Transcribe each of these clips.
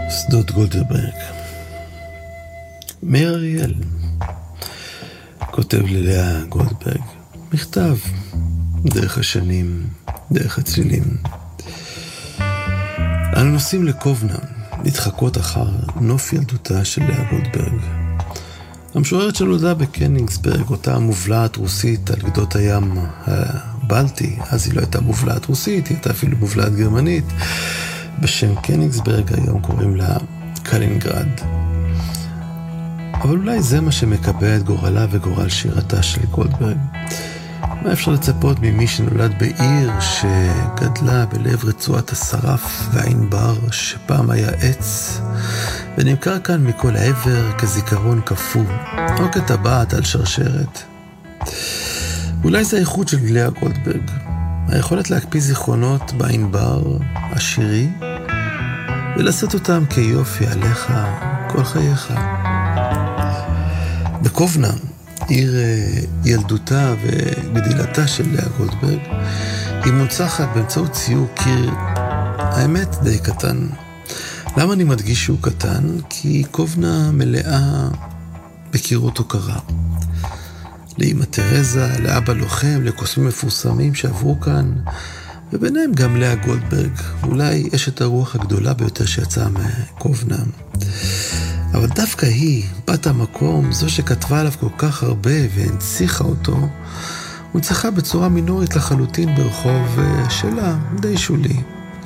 שדות גולדברג. מאיר אריאל כותב ללאה גולדברג מכתב דרך השנים, דרך הצלילים. אנו נוסעים לקובנה להתחקות אחר נוף ילדותה של לאה גולדברג, המשוררת שנולדה בקניגסברג, אותה מובלעת רוסית על גדות הים הבלטי. אז היא לא הייתה מובלעת רוסית, היא הייתה אפילו מובלעת גרמנית. בשם קניגסברג היום קוראים לה קלינגרד. אבל אולי זה מה שמקבע את גורלה וגורל שירתה של גולדברג. מה אפשר לצפות ממי שנולד בעיר שגדלה בלב רצועת השרף והענבר, שפעם היה עץ ונמכר כאן מכל העבר כזיכרון כפו או כטבעת על שרשרת? אולי זה האיכות של לאה גולדברג, היכולת להקפיא זיכרונות בענבר השירי ולשאת אותם כיופי עליך כל חייך. בקובנה, עיר ילדותה וגדילתה של לאה גולדברג, היא מונצחת באמצעות ציור קיר, האמת די קטן. למה אני מדגיש שהוא קטן? כי קובנה מלאה בקירות הוקרה. לאמא תרזה, לאבא לוחם, לקוסמים מפורסמים שעברו כאן, וביניהם גם לאה גולדברג, אולי אשת הרוח הגדולה ביותר שיצאה מקובנה. אבל דווקא היא, בת המקום, זו שכתבה עליו כל כך הרבה והנציחה אותו, הונצחה בצורה מינורית לחלוטין ברחוב שלה, די שולי.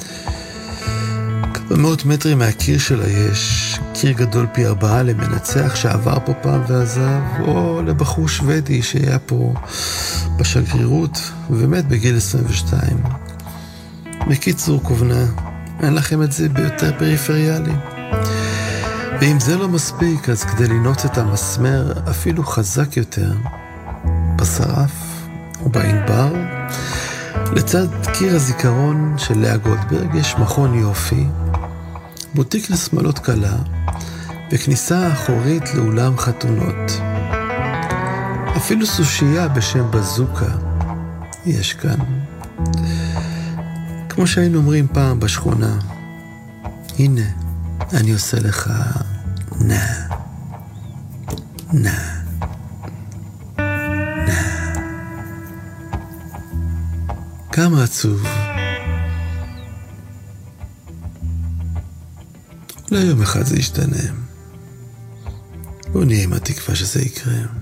כמה מאות מטרים מהקיר שלה יש קיר גדול פי 4 למנצח שעבר פה פעם ועזב, או לבחור שוודי שהיה פה בשגרירות ומת בגיל 22. בקיצור, קובנה, אין לכם את זה ביותר פריפריאלי. ואם זה לא מספיק, אז כדי לנעוץ את המסמר אפילו חזק יותר בשרף או בענבר, לצד קיר הזיכרון של לאה גולדברג יש מכון יופי, בוטיק לשמלות קלה וכניסה אחורית לאולם חתונות. אפילו סושייה בשם בזוקה יש כאן. כמו שהיינו אומרים פעם בשכונה, הנה אני עושה לך נה, נה, נה. כמה עצוב. אולי יום אחד זה ישתנה. בוא נהיה עם התקווה שזה יקרה.